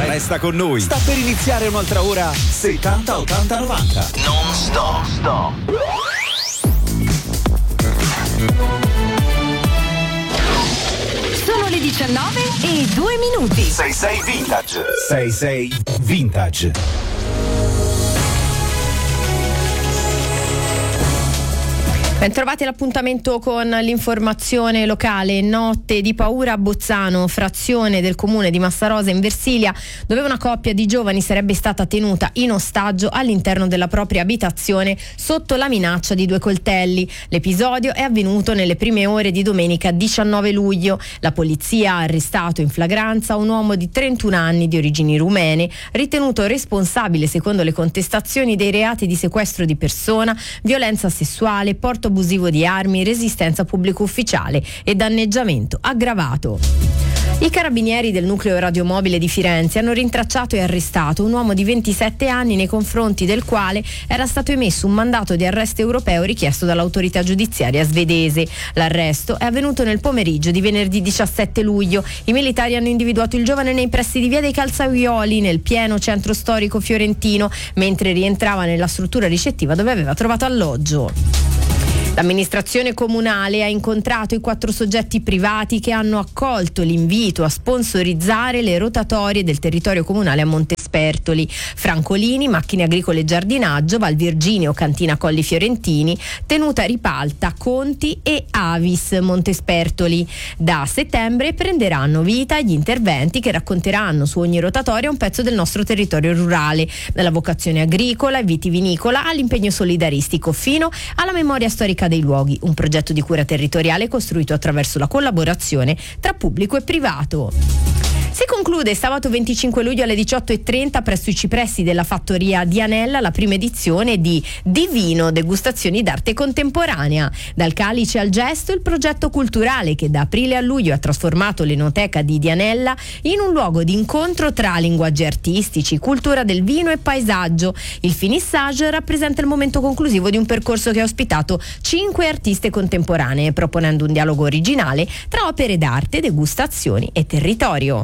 Resta con noi. Sta per iniziare un'altra ora 70 80 90. Non stop. Sono le 19:02. 66 Vintage. 66 Vintage. Bentrovati all'appuntamento con l'informazione locale. Notte di paura a Bozzano, frazione del comune di Massarosa in Versilia, dove una coppia di giovani sarebbe stata tenuta in ostaggio all'interno della propria abitazione sotto la minaccia di 2 coltelli. L'episodio è avvenuto nelle prime ore di domenica 19 luglio. La polizia ha arrestato in flagranza un uomo di 31 anni di origini rumene, ritenuto responsabile secondo le contestazioni dei reati di sequestro di persona, violenza sessuale, porto abusivo di armi, resistenza pubblico ufficiale e danneggiamento aggravato. I carabinieri del nucleo radiomobile di Firenze hanno rintracciato e arrestato un uomo di 27 anni nei confronti del quale era stato emesso un mandato di arresto europeo richiesto dall'autorità giudiziaria svedese. L'arresto è avvenuto nel pomeriggio di venerdì 17 luglio. I militari hanno individuato il giovane nei pressi di via dei Calzaioli, nel pieno centro storico fiorentino, mentre rientrava nella struttura ricettiva dove aveva trovato alloggio. L'amministrazione comunale ha incontrato i 4 soggetti privati che hanno accolto l'invito a sponsorizzare le rotatorie del territorio comunale a Montespertoli: Francolini, Macchine Agricole e Giardinaggio, Val Virginio, Cantina Colli Fiorentini, Tenuta Ripalta, Conti e Avis Montespertoli. Da settembre prenderanno vita gli interventi che racconteranno su ogni rotatoria un pezzo del nostro territorio rurale, dalla vocazione agricola e vitivinicola all'impegno solidaristico fino alla memoria storica dei luoghi, un progetto di cura territoriale costruito attraverso la collaborazione tra pubblico e privato. Si conclude sabato 25 luglio alle 18:30 presso i cipressi della fattoria di Anella la prima edizione di Divino, degustazioni d'arte contemporanea. Dal calice al gesto, il progetto culturale che da aprile a luglio ha trasformato l'enoteca di Dianella in un luogo di incontro tra linguaggi artistici, cultura del vino e paesaggio. Il finissage rappresenta il momento conclusivo di un percorso che ha ospitato 5 artiste contemporanee, proponendo un dialogo originale tra opere d'arte, degustazioni e territorio.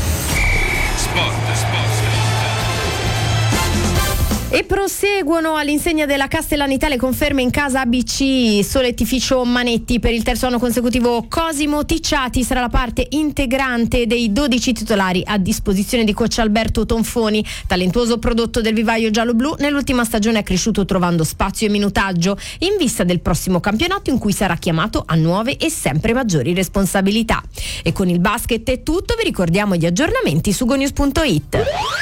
Sport. E proseguono all'insegna della Castellanità le conferme in casa ABC. Solettificio Manetti per il terzo anno consecutivo. Cosimo Ticciati sarà la parte integrante dei 12 titolari a disposizione di coach Alberto Tonfoni. Talentuoso prodotto del vivaio giallo-blu, nell'ultima stagione è cresciuto trovando spazio e minutaggio in vista del prossimo campionato in cui sarà chiamato a nuove e sempre maggiori responsabilità. E con il basket è tutto, vi ricordiamo gli aggiornamenti su gonews.it.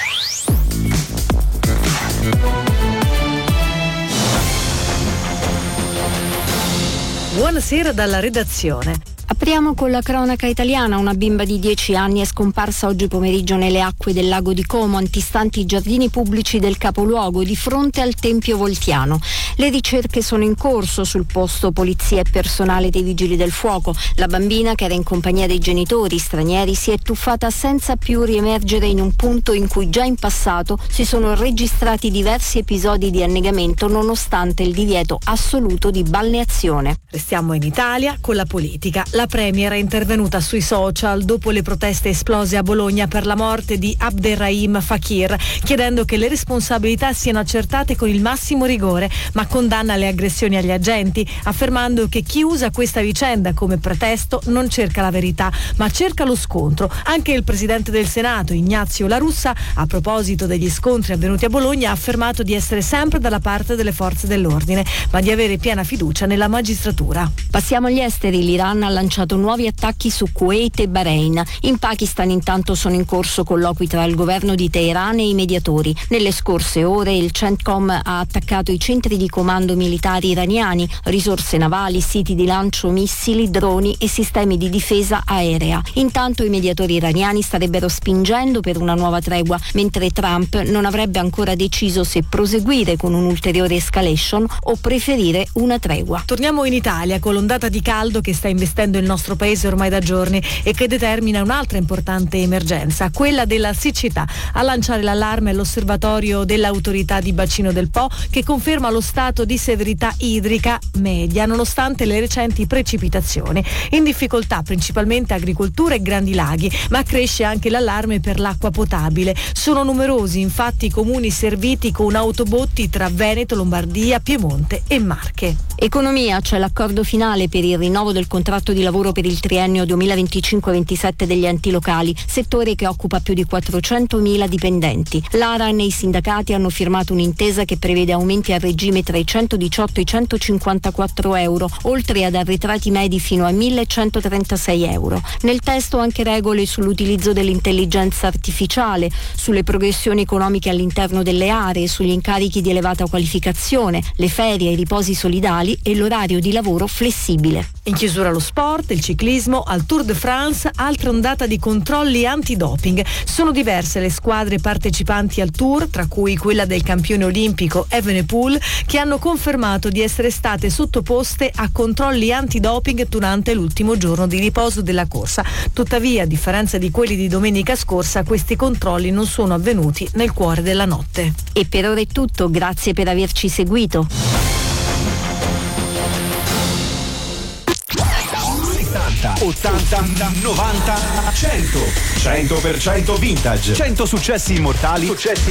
Buonasera dalla redazione. Apriamo con la cronaca italiana. Una bimba di 10 anni è scomparsa oggi pomeriggio nelle acque del lago di Como, antistanti i giardini pubblici del capoluogo, di fronte al Tempio Voltiano. Le ricerche sono in corso sul posto polizia e personale dei vigili del fuoco. La bambina, che era in compagnia dei genitori stranieri, si è tuffata senza più riemergere in un punto in cui già in passato si sono registrati diversi episodi di annegamento nonostante il divieto assoluto di balneazione. Restiamo in Italia con la politica. La Premier è intervenuta sui social dopo le proteste esplose a Bologna per la morte di Abderrahim Fakir, chiedendo che le responsabilità siano accertate con il massimo rigore, ma condanna le aggressioni agli agenti, affermando che chi usa questa vicenda come pretesto non cerca la verità, ma cerca lo scontro. Anche il presidente del Senato, Ignazio La Russa, a proposito degli scontri avvenuti a Bologna, ha affermato di essere sempre dalla parte delle forze dell'ordine, ma di avere piena fiducia nella magistratura. Passiamo agli esteri. L'Iran ha lanciato nuovi attacchi su Kuwait e Bahrain. In Pakistan intanto sono in corso colloqui tra il governo di Teheran e i mediatori. Nelle scorse ore il CENTCOM ha attaccato i centri di comando militari iraniani, risorse navali, siti di lancio missili, droni e sistemi di difesa aerea. Intanto i mediatori iraniani starebbero spingendo per una nuova tregua, mentre Trump non avrebbe ancora deciso se proseguire con un'ulteriore escalation o preferire una tregua. Torniamo in Italia con l'ondata di caldo che sta investendo il il nostro paese ormai da giorni e che determina un'altra importante emergenza, quella della siccità. A lanciare l'allarme è l'osservatorio dell'autorità di bacino del Po, che conferma lo stato di severità idrica media nonostante le recenti precipitazioni. In difficoltà principalmente agricoltura e grandi laghi, ma cresce anche l'allarme per l'acqua potabile. Sono numerosi infatti i comuni serviti con autobotti tra Veneto, Lombardia, Piemonte e Marche. Economia, c'è l'accordo finale per il rinnovo del contratto di lavoro per il triennio 2025-27 degli enti locali, settore che occupa più di 400.000 dipendenti. L'ARAN e i sindacati hanno firmato un'intesa che prevede aumenti a regime tra i 118 e i 154 euro, oltre ad arretrati medi fino a 1.136 euro. Nel testo anche regole sull'utilizzo dell'intelligenza artificiale, sulle progressioni economiche all'interno delle aree, sugli incarichi di elevata qualificazione, le ferie, i riposi solidali e l'orario di lavoro flessibile. In chiusura lo sport, il ciclismo, al Tour de France, altra ondata di controlli antidoping. Sono diverse le squadre partecipanti al Tour, tra cui quella del campione olimpico Evenepoel, che hanno confermato di essere state sottoposte a controlli antidoping durante l'ultimo giorno di riposo della corsa. Tuttavia, a differenza di quelli di domenica scorsa, questi controlli non sono avvenuti nel cuore della notte. E per ora è tutto, grazie per averci seguito. 80, 90, 100. 100% vintage. 100 successi immortali